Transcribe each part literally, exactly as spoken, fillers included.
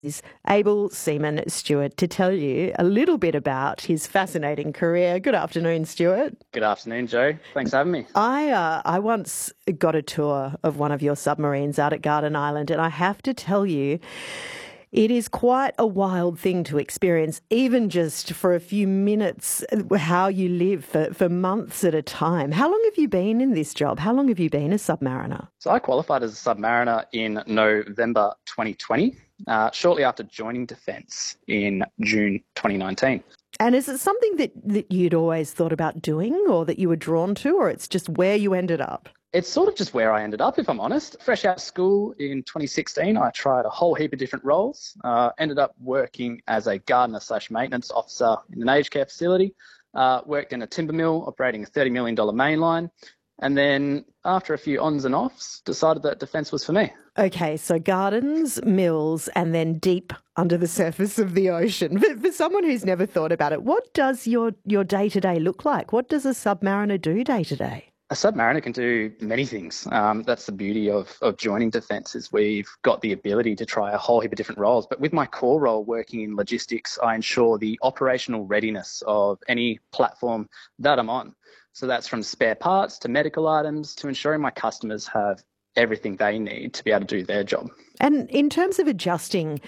is Able Seaman Stewart to tell you a little bit about his fascinating career. Good afternoon, Stewart. Good afternoon, Jo. Thanks for having me. I uh, I once got a tour of one of your submarines out at Garden Island, and I have to tell you, it is quite a wild thing to experience, even just for a few minutes, how you live for, for months at a time. How long have you been in this job? How long have you been a submariner? So I qualified as a submariner in November twenty twenty, uh, shortly after joining Defence in June twenty nineteen. And is it something that, that you'd always thought about doing, or that you were drawn to, or it's just where you ended up? It's sort of just where I ended up, if I'm honest. Fresh out of school in twenty sixteen, I tried a whole heap of different roles. Uh, ended up working as a gardener slash maintenance officer in an aged care facility. Uh, worked in a timber mill operating a thirty million dollars mainline. And then after a few ons and offs, decided that Defence was for me. Okay, so gardens, mills, and then deep under the surface of the ocean. For, for someone who's never thought about it, what does your, your day-to-day look like? What does a submariner do day-to-day? A submariner can do many things. Um, that's the beauty of, of joining Defence, is we've got the ability to try a whole heap of different roles. But with my core role working in logistics, I ensure the operational readiness of any platform that I'm on. So that's from spare parts to medical items to ensuring my customers have everything they need to be able to do their job. And in terms of adjusting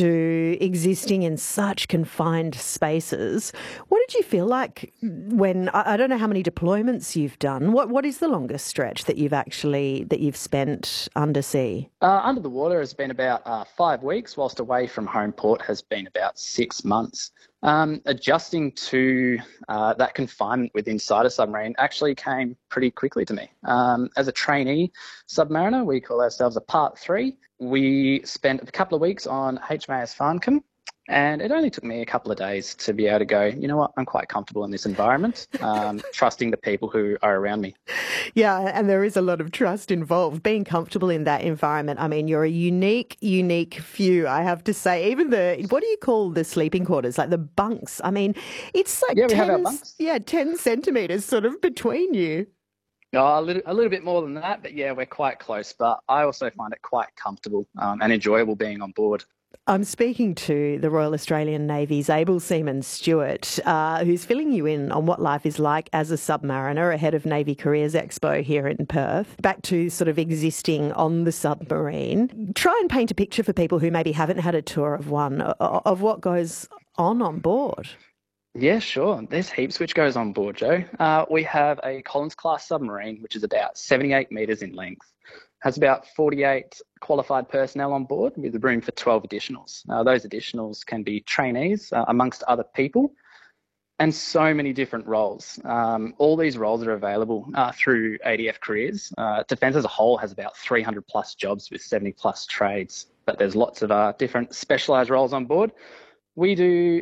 to existing in such confined spaces, what did you feel like when, I don't know how many deployments you've done, what what is the longest stretch that you've actually, that you've spent undersea? Uh, under the water has been about uh, five weeks, whilst away from home port has been about six months. Um, adjusting to uh, that confinement with inside a submarine actually came pretty quickly to me. Um, as a trainee submariner, we call ourselves a Part three. We spent a couple of weeks on H M A S Farncombe, and it only took me a couple of days to be able to go, you know what, I'm quite comfortable in this environment, um, trusting the people who are around me. Yeah, and there is a lot of trust involved. Being comfortable in that environment, I mean, you're a unique, unique few, I have to say. Even the, what do you call the sleeping quarters, like the bunks? I mean, it's like yeah, we ten, have our bunks. Yeah, ten centimetres sort of between you. Oh, a little, a little bit more than that, but yeah, we're quite close. But I also find it quite comfortable um, and enjoyable being on board. I'm speaking to the Royal Australian Navy's Able Seaman Stewart, uh, who's filling you in on what life is like as a submariner ahead of Navy Careers Expo here in Perth. Back to sort of existing on the submarine. Try and paint a picture for people who maybe haven't had a tour of one, of what goes on on board. Yeah, sure. There's heaps which goes on board, Jo. Uh, we have a Collins-class submarine, which is about seventy-eight metres in length. Has about forty-eight qualified personnel on board with room for twelve additionals. Now, those additionals can be trainees, uh, amongst other people, and so many different roles. Um, all these roles are available uh, through A D F Careers. Uh, Defence as a whole has about three hundred plus jobs with seventy plus trades, but there's lots of uh, different specialised roles on board. We do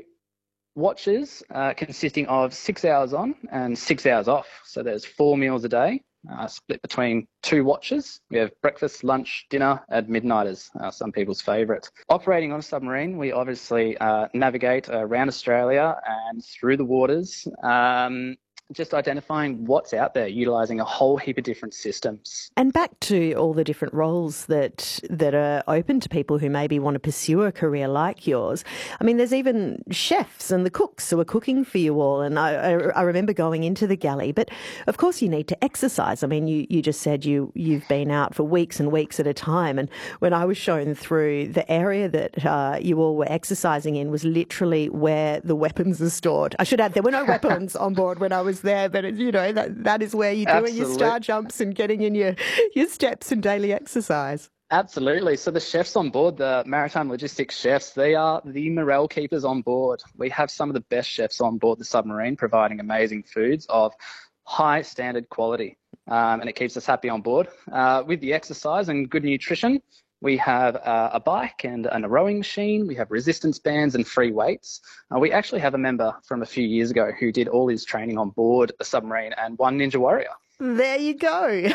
watches uh, consisting of six hours on and six hours off. So there's four meals a day, uh, split between two watches. We have breakfast, lunch, dinner, and midnighters, uh, some people's favourite. Operating on a submarine, we obviously uh, navigate around Australia and through the waters, um, just identifying what's out there, utilising a whole heap of different systems. And back to all the different roles that that are open to people who maybe want to pursue a career like yours. I mean, there's even chefs and the cooks who are cooking for you all. And I, I, I remember going into the galley, but of course you need to exercise. I mean, you, you just said you, you've been out for weeks and weeks at a time. And when I was shown through, the area that uh, you all were exercising in was literally where the weapons are stored. I should add, there were no weapons on board when I was there, but it, you know, that that is where you're doing your star jumps and getting in your your steps and daily exercise. Absolutely. So the chefs on board, the maritime logistics chefs, they are the morale keepers on board. We have some of the best chefs on board the submarine, providing amazing foods of high standard quality, um, and it keeps us happy on board. Uh, with the exercise and good nutrition, we have uh, a bike and, and a rowing machine. We have resistance bands and free weights. Uh, we actually have a member from a few years ago who did all his training on board the submarine and won Ninja Warrior. There you go.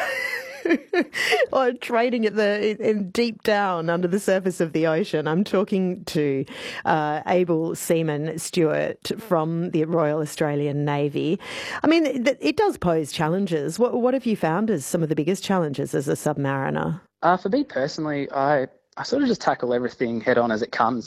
Or training at the in deep down under the surface of the ocean. I'm talking to uh, Able Seaman Stewart from the Royal Australian Navy. I mean, it, it does pose challenges. What, what have you found as some of the biggest challenges as a submariner? Uh, for me personally, I, I sort of just tackle everything head on as it comes.